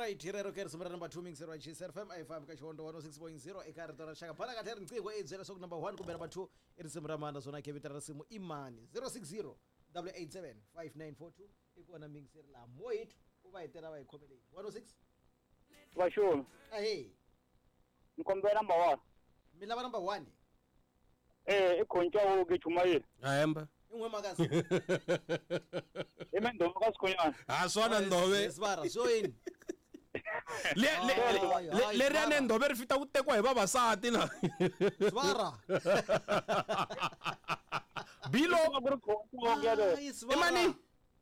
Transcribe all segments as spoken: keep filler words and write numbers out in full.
Alright, hirero ke resumera number two mix right Chisel F M I five ka Chondo one oh six point zero ekare tora shaka phana ka theri ncingo eight zero sok number one kumbe number two irisumera manda zona ke vitara simu imani zero six zero eight eight seven five nine four two ikona mixer la moit uba itela ba ikhomele one oh six Basho. Hey. Nkombe number one. Milaba number one. Eh, ikhontsha uke Jumayile. Hamba. Ingwe makazi. Emendo makasikhonyana. Ah sona ndobe. Sibara so yini. Le le le rene ndobe rifita kutekwa hi vavasati na. Sibara. Bilo. Imani.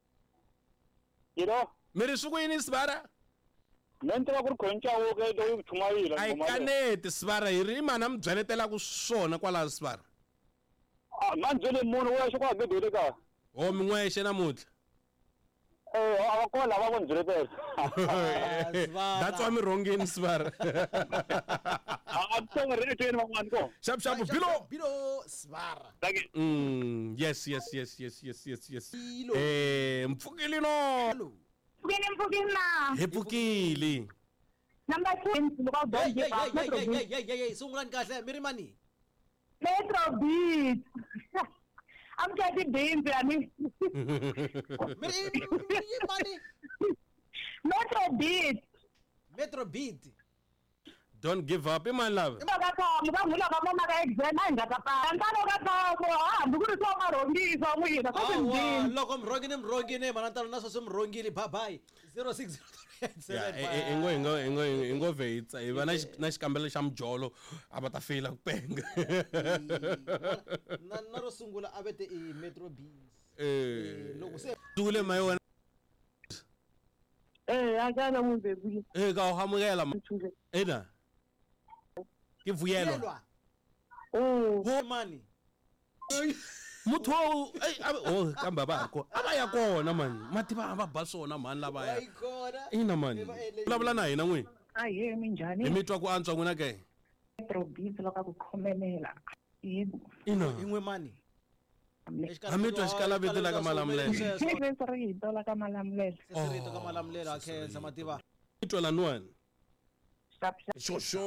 Yiro. Meri suku yini Sibara? Nento ku khontsha uke do Jumayile. Ai kanete Sibara yiri imana mbyelethela ku swona kwala Sibara. Ah, manje le munhu wa xo kwa bebele ka. O min'wexhe namutlha. Eh, abakola va kondziletela. That's why I'm wrong in Sibara. Ah, tsonga re tweni van'wani ko. Shap shap Bilo. Bilo Sibara. Dake. Mm, yes yes yes yes yes yes yes. Bilo. Eh, mfukile no. Mfukile mfukile na. Hepukile. Number two local Hey dog hey Metro hey hey Beat. hey hey hey sungulani kahle Mirimani. Metro Beat. I'm getting beans I mean. Mirimani. Metro Beat. Metro Beat. Don't give up, my love. Bakathomo bangula kamama ka exam ayingakapha. Ntano kathomo ah ndukuri so marongisa muyina Ah, kodwa loko mrongile mrongile manantalo naso somrongile bye bye zero six zero eight seven Yeah, ingo ingo ingo ingo veitsa iva na na xikambelo xa mjolo aba ta fela ku penga. na na ro sungula avete i Metro Beans. Eh, loko se dule mai wena. eh akana mubebuli. Eh ka o hamukela ma. Ena. Ke vuyelwa. Yelwa. Oh. Ho mani. Mutho eh oh kamba bakho. Abaya kona man. Mati ba ba basona man lava ya. Ayikona. Ina man. Vulavula na hina n'wini. Aye minjhani? Hi mitwa ku antswa n'wina ke. Metro Beat loko ku khomelela. Yebo. Ina. Ingwe mani. Hamitwa xikalaviti la ka Malamulele. Leswi ri hitola ka Malamulele. Sesirito ka Malamulele akhensa mativa. Mitwa la nwani. Shap shap. Sho sho.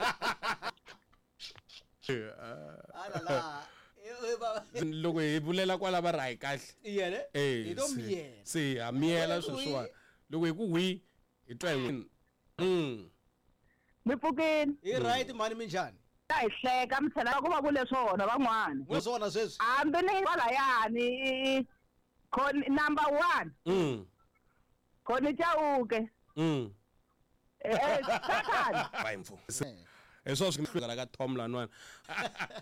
Ala la. Eh ba. Loko hi vulela kwala va ra hi kahle. Iyele. Eh. Idomiyela. Si amiyela sweswa. Loko hi ku wi hi twa hi. Mm. Mifukile. I right mani minjani. Ayihleka mthela kuba kule swona van'wana. Ngosona sweswi. Hambi ni kwala yani khon number one. Mm. Khona Chauke. Mm. Eh, Sakhani. Bayimfu. Eso sikuhlala ka Tom lanwana.